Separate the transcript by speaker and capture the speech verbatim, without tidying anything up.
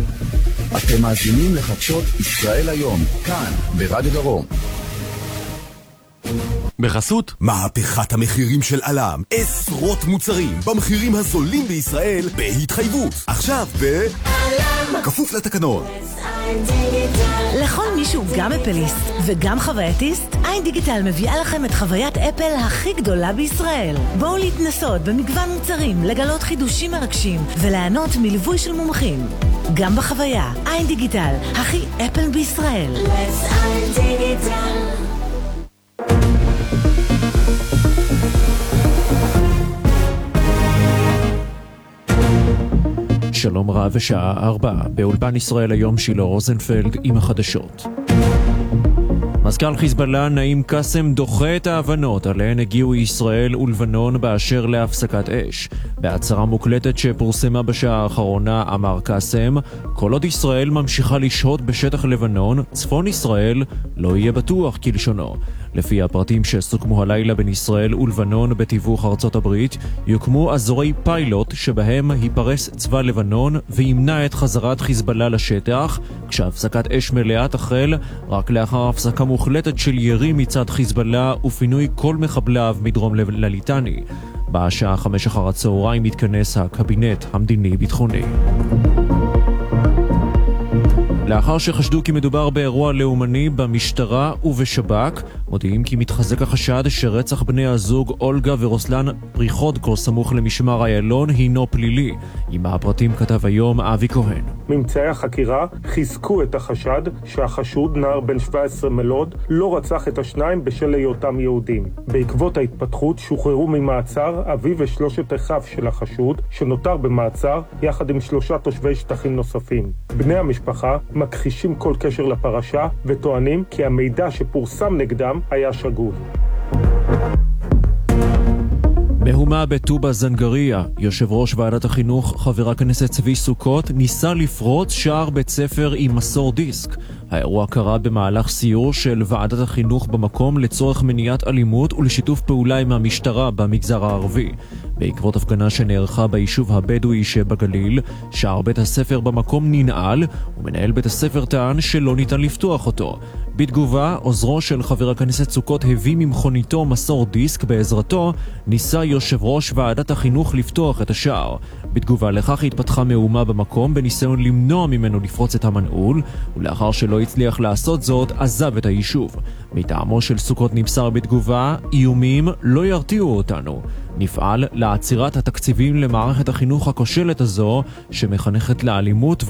Speaker 1: אתם מאזינים לחדשות ישראל היום, כאן ברדיו דרום.
Speaker 2: בחסות
Speaker 3: מהפכת המחירים של אלם, עשרות מוצרים במחירים הזולים בישראל בהתחייבות. עכשיו ב... אלם כפוף לתקנון.
Speaker 4: לכל מישהו גם אפליסט וגם חווייתיסט, איין דיגיטל מביאה לכם את חוויית אפל הכי גדולה בישראל. בואו להתנסות במגוון מוצרים, לגלות חידושים מרגשים וליהנות מליווי של מומחים. גם בחוויה, איין דיגיטל, הכי אפל בישראל. Let's איין דיגיטל.
Speaker 5: שלום רב ושעה ארבע, באולפן ישראל היום שילה רוזנפלד עם החדשות. מזכ"ל חיזבאללה נעים קאסם דוחה את ההבנות עליהן הגיעו ישראל ולבנון באשר להפסקת אש. בהצהרה מוקלטת שפורסמה בשעה האחרונה אמר קאסם, כל עוד ישראל ממשיכה לשהות בשטח לבנון, צפון ישראל לא יהיה בטוח כלשונו. לפי הפרטים שסוכמו הלילה בין ישראל ולבנון בתיווך ארצות הברית, יוקמו אזורי פיילוט שבהם ייפרס צבא לבנון וימנע את חזרת חיזבאללה לשטח, כשהפסקת אש מלאה תחל רק לאחר הפסקה מוחלטת של ירי מצד חיזבאללה ופינוי כל מחבליו מדרום לליטני. בשעה חמש אחר הצהריים מתכנס הקבינט המדיני-ביטחוני. לאחר שחשדו כי מדובר באירוע לאומני במשטרה ובשב"כ, מודיעים כי מתחזק החשד שרצח בני הזוג אולגה ורוסלן פריחודקו סמוך למשמר איילון הינו פלילי. עם הפרטים כתב היום אבי כהן.
Speaker 6: ממצאי החקירה חיזקו את החשד שהחשוד, נער בן שבע עשרה מלוד, לא רצח את השניים בשל היותם יהודים. בעקבות ההתפתחות שוחררו ממעצר אביו ושלושת אחיו של החשוד, שנותר במעצר יחד עם שלושה תושבי שטחים נוספים. בני המשפחה מכחישים כל קשר לפרשה וטוענים כי המידע שפורסם נגדם היה שגוי.
Speaker 5: מהומה בטובה זנגריה, יושב ראש ועדת החינוך חבר הכנסת צבי סוכות ניסה לפרוץ שער בית ספר עם מסור דיסק. האירוע קרה במהלך סיור של ועדת החינוך במקום לצורך מניעת אלימות ולשיתוף פעולה עם המשטרה במגזר הערבי. בעקבות הפגנה שנערכה ביישוב הבדואי שבגליל, שער בית הספר במקום ננעל ומנהל בית הספר טען שלא ניתן לפתוח אותו. בתגובה, עוזרו של חבר הכנסת סוכות הביא ממכוניתו מסור דיסק, בעזרתו ניסה יושב ראש ועדת החינוך לפתוח את השער. בתגובה לכך התפתחה מהומה במקום בניסיון למנוע ממנו לפרוץ את המנעול, ולאחר שלא הצליח לעשות זאת עזב את היישוב. מטעמו של סוכות נמסר בתגובה, איומים לא ירתיעו אותנו. נפעל לעצירת התקציבים למערכת החינוך הכושלת הזו שמחנכת לאלימות